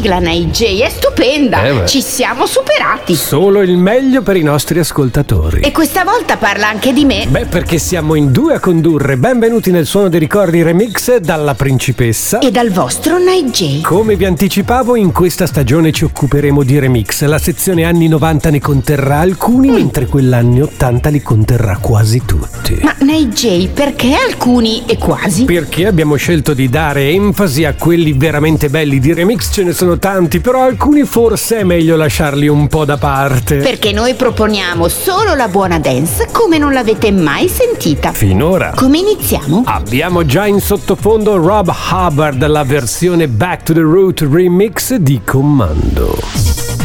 sigla NJ è stupenda, ci siamo superati. Solo il meglio per i nostri ascoltatori. E questa volta parla anche di me. Beh, perché siamo in due a condurre. Benvenuti nel Suono dei Ricordi Remix dalla Principessa e dal vostro NJ. Come vi anticipavo, in questa stagione ci occuperemo di remix. La sezione anni 90 ne conterrà alcuni, mentre quella anni 80 li conterrà quasi tutti. Ma NJ, perché alcuni e quasi? Perché abbiamo scelto di dare enfasi a quelli veramente belli di remix. Ce ne sono tanti, però alcuni forse è meglio lasciarli un po' da parte. Perché noi proponiamo solo la buona dance come non l'avete mai sentita finora. Come iniziamo? Abbiamo già in sottofondo Rob Hubbard, la versione Back to the Root remix di Commando.